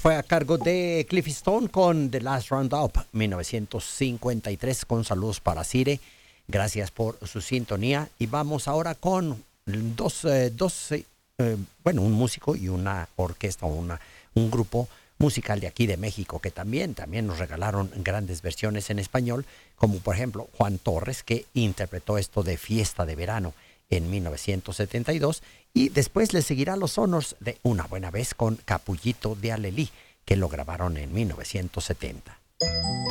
fue a cargo de Cliff Stone con The Last Roundup, 1953, con saludos para Cire. Gracias por su sintonía. Y vamos ahora con un músico y una orquesta, un grupo musical de aquí de México que también nos regalaron grandes versiones en español, como por ejemplo Juan Torres, que interpretó esto de Fiesta de Verano en 1972, y después le seguirá los honors de Una Buena Vez con Capullito de Alelí, que lo grabaron en 1970.